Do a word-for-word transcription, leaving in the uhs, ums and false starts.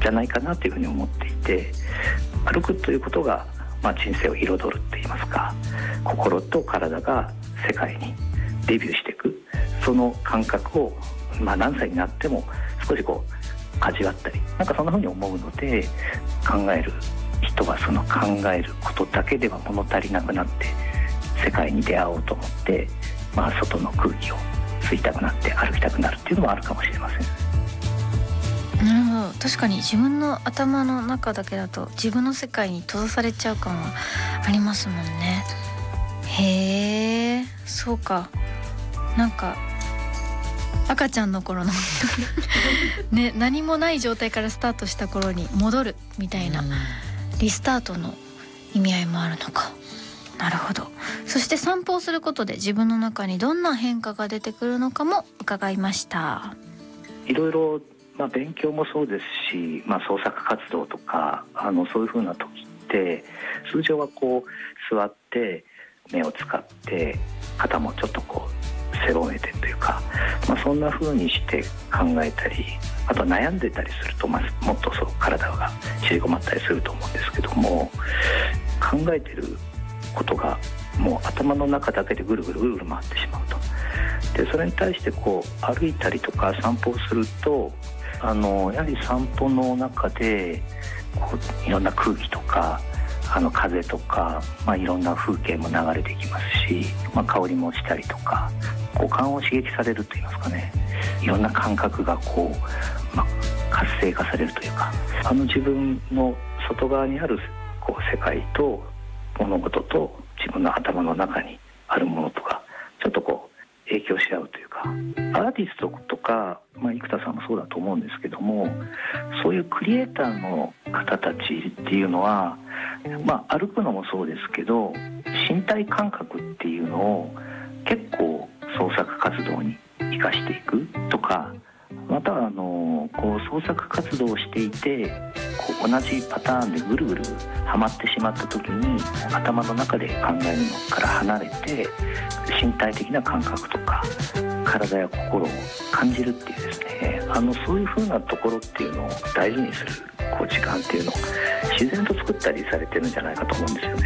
じゃないかなというふうに思っていて、歩くということが、まあ、人生を彩るっていいますか、心と体が世界にデビューしていく、その感覚を、まあ、何歳になっても少しこう味わったり、なんかそんなふうに思うので、考える人はその考えることだけでは物足りなくなって世界に出会おうと思って、まあ、外の空気を吸いたくなって歩きたくなるっていうのもあるかもしれません。 なるほど、確かに自分の頭の中だけだと自分の世界に閉ざされちゃう感はありますもんね。へえ、そうか。なんか赤ちゃんの頃のね、何もない状態からスタートした頃に戻るみたいなリスタートの意味合いもあるのか。なるほど。そして散歩をすることで自分の中にどんな変化が出てくるのかも伺いました。 いろいろ、まあ、勉強もそうですし、まあ、創作活動とか、あのそういうふうな時って通常はこう座って目を使って肩もちょっとこう背負えてというか、まあ、そんな風にして考えたり、あとは悩んでたりすると、まあ、もっとそう体が縮こまったりすると思うんですけども、考えてることがもう頭の中だけでぐるぐるぐるぐる回ってしまうと。でそれに対してこう歩いたりとか散歩をすると、あのやはり散歩の中でこういろんな空気とかあの風とか、まあ、いろんな風景も流れてきますし、まあ、香りもしたりとか五感を刺激されるといいますかね、いろんな感覚がこう、まあ、活性化されるというか、あの自分の外側にあるこう世界と物事と自分の頭の中にあるものとかちょっとこう影響し合うというか、アーティストとか、まあ、生田さんもそうだと思うんですけども、そういうクリエイターの方たちっていうのは、まあ、歩くのもそうですけど身体感覚っていうのを結構創作活動に生かしていくとか、またはあのこう創作活動をしていてこう同じパターンでぐるぐるはまってしまった時に頭の中で考えるのから離れて身体的な感覚とか体や心を感じるっていうですね、あのそういう風なところっていうのを大事にするこう時間っていうのを自然と作ったりされてるんじゃないかと思うんですよね。